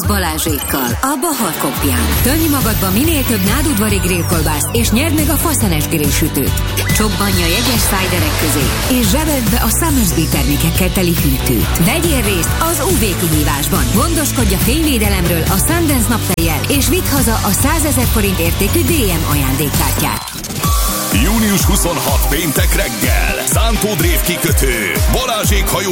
Balázsékkal a Bahar Kopján. Tömj magadba minél több nádudvari grillkolbászt, és nyerd meg a faszenes grillsütőt. Csobbanj a jegyes szájderek közé, és zsebeld be a Summersby termékekkel teli hűtőt. Vegyél részt az UV kihívásban. Gondoskodj a fényvédelemről a Sundance naptejjel, és vidd haza a 100 000 forint értékű DM ajándékkártyát. Június 26 péntek reggel, Szántó Drév kikötő, Balázsék hajó